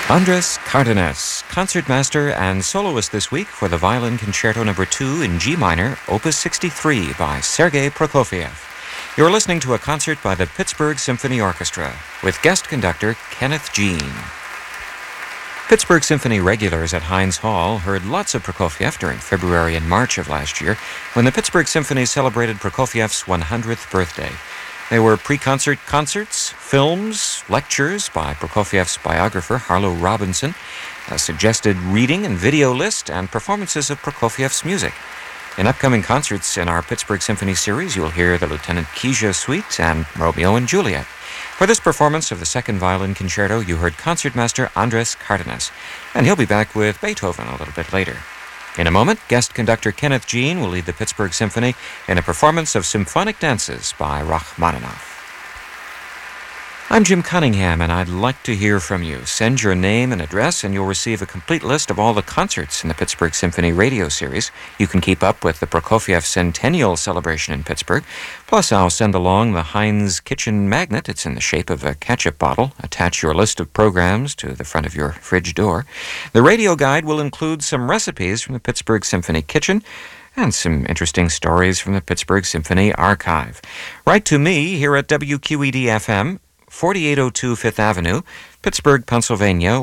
Andrés Cardenas, concertmaster and soloist this week for the Violin Concerto No. 2 in G minor, Opus 63 by Sergei Prokofiev. You're listening to a concert by the Pittsburgh Symphony Orchestra with guest conductor Kenneth Jean. Pittsburgh Symphony regulars at Heinz Hall heard lots of Prokofiev during February and March of last year when the Pittsburgh Symphony celebrated Prokofiev's 100th birthday. They were pre-concert concerts, films, lectures by Prokofiev's biographer Harlow Robinson, a suggested reading and video list, and performances of Prokofiev's music. In upcoming concerts in our Pittsburgh Symphony series, you'll hear the Lieutenant Kija Suite and Romeo and Juliet. For this performance of the Second Violin Concerto, you heard concertmaster Andrés Cardenas, and he'll be back with Beethoven a little bit later. In a moment, guest conductor Kenneth Jean will lead the Pittsburgh Symphony in a performance of Symphonic Dances by Rachmaninoff. I'm Jim Cunningham, and I'd like to hear from you. Send your name and address, and you'll receive a complete list of all the concerts in the Pittsburgh Symphony radio series. You can keep up with the Prokofiev Centennial celebration in Pittsburgh. Plus, I'll send along the Heinz Kitchen Magnet. It's in the shape of a ketchup bottle. Attach your list of programs to the front of your fridge door. The radio guide will include some recipes from the Pittsburgh Symphony kitchen and some interesting stories from the Pittsburgh Symphony archive. Write to me here at WQED-FM, 4802 Fifth Avenue, Pittsburgh, Pennsylvania,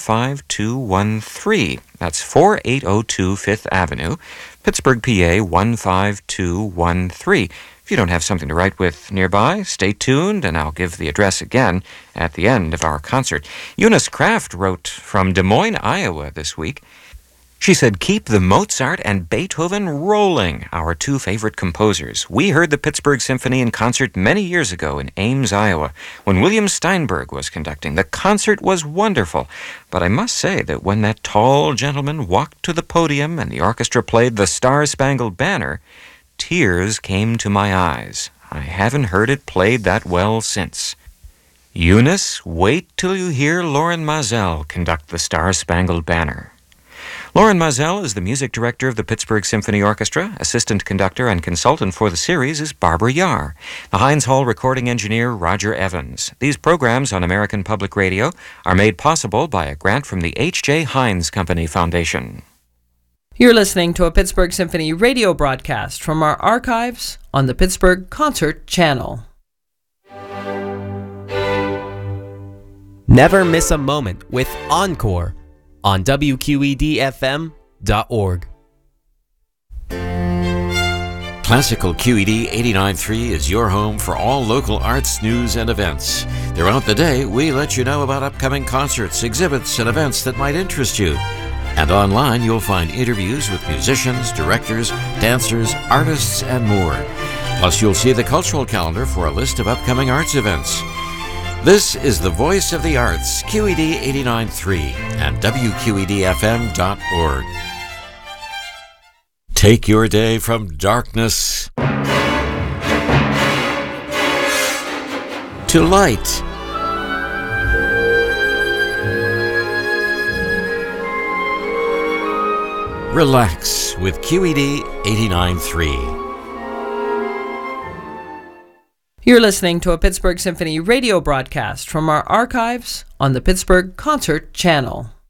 15213. That's 4802 Fifth Avenue, Pittsburgh, PA, 15213. If you don't have something to write with nearby, stay tuned, and I'll give the address again at the end of our concert. Eunice Kraft wrote from Des Moines, Iowa this week. She said, "Keep the Mozart and Beethoven rolling, our two favorite composers. We heard the Pittsburgh Symphony in concert many years ago in Ames, Iowa, when William Steinberg was conducting. The concert was wonderful, but I must say that when that tall gentleman walked to the podium and the orchestra played the Star-Spangled Banner, tears came to my eyes. I haven't heard it played that well since." Eunice, wait till you hear Loren Maazel conduct the Star-Spangled Banner. Loren Maazel is the music director of the Pittsburgh Symphony Orchestra. Assistant conductor and consultant for the series is Barbara Yar. The Heinz Hall recording engineer, Roger Evans. These programs on American Public Radio are made possible by a grant from the H.J. Heinz Company Foundation. You're listening to a Pittsburgh Symphony radio broadcast from our archives on the Pittsburgh Concert Channel. Never miss a moment with Encore on WQED-FM.org. Classical QED 89.3 is your home for all local arts, news, and events. Throughout the day, we let you know about upcoming concerts, exhibits, and events that might interest you. And online, you'll find interviews with musicians, directors, dancers, artists, and more. Plus, you'll see the cultural calendar for a list of upcoming arts events. This is the Voice of the Arts, QED 89.3 and WQED-FM.org. Take your day from darkness to light. Relax with QED 89.3. You're listening to a Pittsburgh Symphony radio broadcast from our archives on the Pittsburgh Concert Channel.